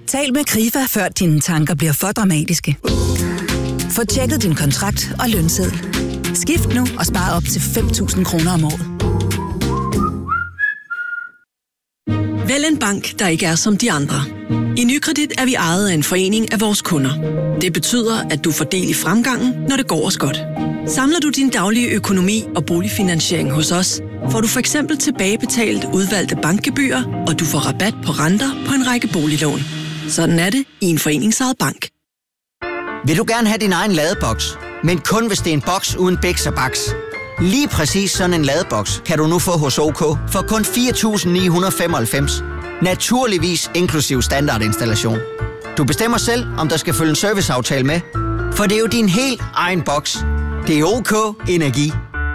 Tal med Krifa, før dine tanker bliver for dramatiske. Få tjekket din kontrakt og lønseddel. Skift nu og spar op til 5.000 kroner om året. Vælg en bank, der ikke er som de andre. I Nykredit er vi ejet af en forening af vores kunder. Det betyder, at du får del i fremgangen, når det går os godt. Samler du din daglige økonomi og boligfinansiering hos os, får du for eksempel tilbagebetalt udvalgte bankgebyrer, og du får rabat på renter på en række boliglån. Sådan er det i en foreningsejet bank. Vil du gerne have din egen ladeboks, men kun hvis det er en boks uden biks og baks? Lige præcis sådan en ladeboks kan du nu få hos OK for kun 4.995. Naturligvis inklusiv standardinstallation. Du bestemmer selv, om der skal følge en serviceaftale med, for det er jo din helt egen boks. Det er OK Energi.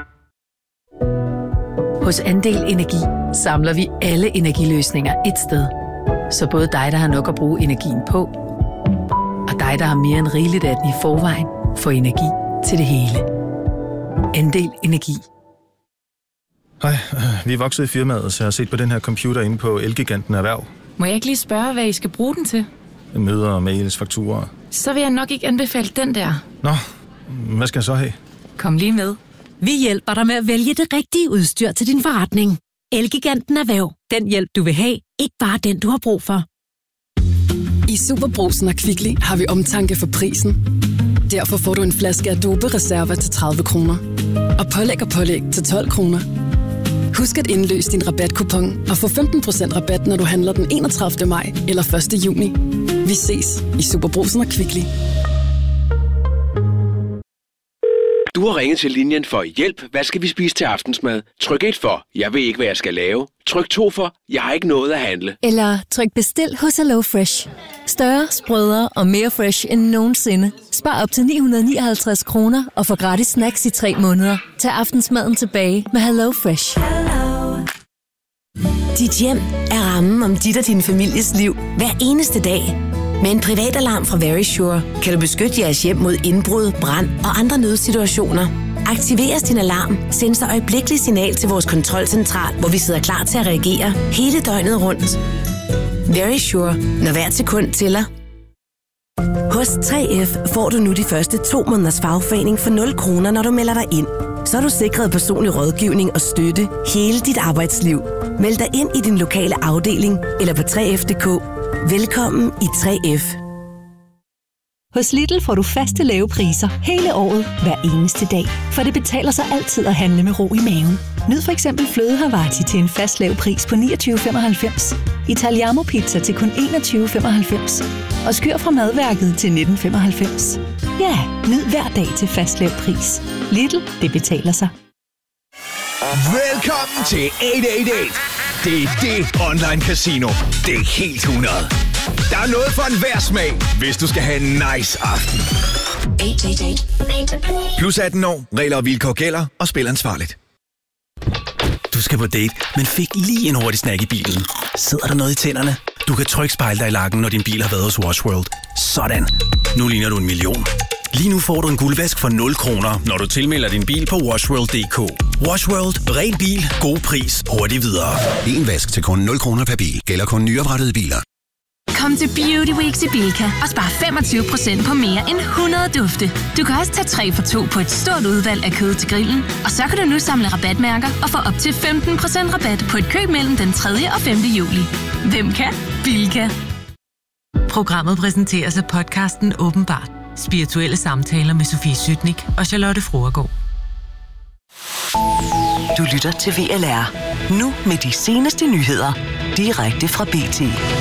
Hos Andel Energi samler vi alle energiløsninger et sted. Så både dig, der har nok at bruge energien på, og dig, der har mere end rigeligt af den i forvejen, får energi til det hele. Andel Energi. Hej, vi er vokset i firmaet, så jeg har set på den her computer inde på Elgiganten Erhverv. Må jeg ikke lige spørge, hvad I skal bruge den til? Møder, mails, fakturer. Så vil jeg nok ikke anbefale den der. Nå, hvad skal jeg så have? Kom lige med. Vi hjælper dig med at vælge det rigtige udstyr til din forretning. Elgiganten Erhverv. Den hjælp, du vil have. Ikke bare den, du har brug for. I Superbrugsen og Kvickly har vi omtanke for prisen. Derfor får du en flaske Adobe Reserva til 30 kroner. Og pålæg til 12 kroner. Husk at indløse din rabatkupon og få 15% rabat, når du handler den 31. maj eller 1. juni. Vi ses i Superbrugsen og Kvickly. Du har ringet til linjen for hjælp. Hvad skal vi spise til aftensmad? Tryk 1 for, jeg ved ikke, hvad jeg skal lave. Tryk 2 for, jeg har ikke noget at handle. Eller tryk bestil hos HelloFresh. Større, sprødere og mere fresh end nogensinde. Spar op til 959 kroner og få gratis snacks i 3 måneder. Tag aftensmaden tilbage med HelloFresh. Dit hjem er rammen om dit og din families liv hver eneste dag. Med en privat alarm fra Verisure kan du beskytte jeres hjem mod indbrud, brand og andre nødsituationer. Aktiveres din alarm, send så øjeblikkeligt signal til vores kontrolcentral, hvor vi sidder klar til at reagere hele døgnet rundt. Verisure, når hvert sekund tæller. Hos 3F får du nu de første 2 måneders fagforening for 0 kroner, når du melder dig ind. Så er du sikret personlig rådgivning og støtte hele dit arbejdsliv. Meld dig ind i din lokale afdeling eller på 3F.dk. Velkommen i 3F. Hos Lidl får du faste lave priser hele året, hver eneste dag. For det betaler sig altid at handle med ro i maven. Nyd for eksempel fløde Havarti til en fast lav pris på 29,95. Italiano pizza til kun 21,95. Og skyr fra madværket til 19,95. Ja, nyd hver dag til fast lav pris. Lidl, det betaler sig. Velkommen til 888. Det er det online casino. Det er helt 100. Der er noget for enhver smag, hvis du skal have en nice aften. 888. Plus 18 år, regler og vilkår gælder, og spil ansvarligt. Du skal på date, men fik lige en hurtig snack i bilen. Sidder der noget i tænderne? Du kan trygt spejle dig i lakken, når din bil har været hos Wash World. Sådan. Nu ligner du en million. Lige nu får du en guldvask for 0 kroner, når du tilmelder din bil på washworld.dk. Wash World. Ren bil. God pris. Hurtigt videre. En vask til kun 0 kroner per bil. Gælder kun nyoprettede biler. Kom til Beauty Weeks i Bilka og spar 25% på mere end 100 dufte. Du kan også tage 3 for 2 på et stort udvalg af kød til grillen. Og så kan du nu samle rabatmærker og få op til 15% rabat på et køb mellem den 3. og 5. juli. Hvem kan? Bilka. Programmet præsenteres af podcasten Åbenbart. Spirituelle samtaler med Sofie Sytnik og Charlotte Fruergaard. Du lytter til VLR. Nu med de seneste nyheder. Direkte fra BT.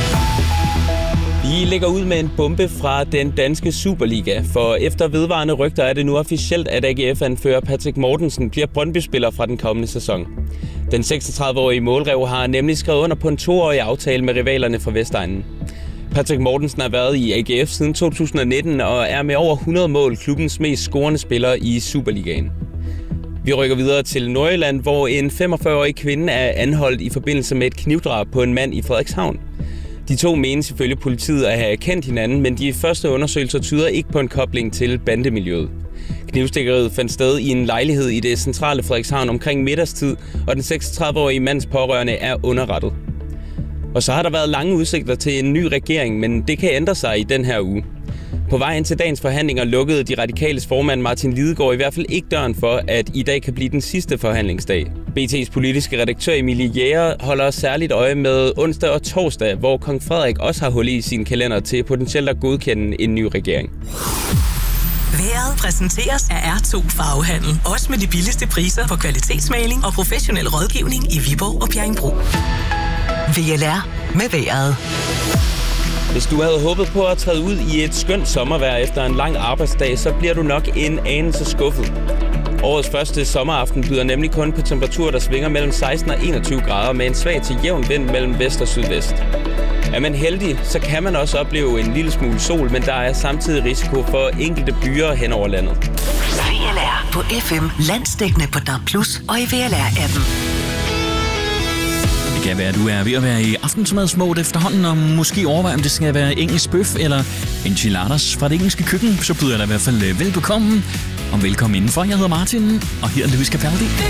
Vi lægger ud med en bombe fra den danske Superliga, for efter vedvarende rygter er det nu officielt, at AGF-anfører Patrick Mortensen bliver Brøndby-spiller fra den kommende sæson. Den 36-årige målrev har nemlig skrevet under på en 2-årig aftale med rivalerne fra Vestegnen. Patrick Mortensen har været i AGF siden 2019 og er med over 100 mål klubbens mest scorende spiller i Superligaen. Vi rykker videre til Nordjylland, hvor en 45-årig kvinde er anholdt i forbindelse med et knivdrab på en mand i Frederikshavn. De to menes ifølge politiet at have kendt hinanden, men de første undersøgelser tyder ikke på en kobling til bandemiljøet. Knivstikkeriet fandt sted i en lejlighed i det centrale Frederikshavn omkring middagstid, og den 36-årige mands pårørende er underrettet. Og så har der været lange udsigter til en ny regering, men det kan ændre sig i den her uge. På vejen til dagens forhandlinger lukkede de radikales formand Martin Lidegaard i hvert fald ikke døren for, at i dag kan blive den sidste forhandlingsdag. BT's politiske redaktør Emilie Jæger holder særligt øje med onsdag og torsdag, hvor kong Frederik også har hul i sin kalender til potentielt at godkende en ny regering. Været præsenteres af R2 Farvehandel. Også med de billigste priser på kvalitetsmaling og professionel rådgivning i Viborg og Bjerringbro. VLR med vejret. Hvis du havde håbet på at træde ud i et skønt sommervejr efter en lang arbejdsdag, så bliver du nok en anelse skuffet. Årets første sommeraften byder nemlig kun på temperaturer, der svinger mellem 16 og 21 grader med en svag til jævn vind mellem vest og sydvest. Er man heldig, så kan man også opleve en lille smule sol, men der er samtidig risiko for enkelte byer hen over landet. VLR på FM, landsdækkende på DAB+ og i VLR-appen. Det kan være, at du er ved at være i aftensmadsmode efterhånden, og måske overveje, om det skal være engelsk bøf eller enchiladas fra det engelske køkken. Så byder jeg dig i hvert fald velbekomme og velkommen indenfor. Jeg hedder Martin, og her er Lewis Capaldi.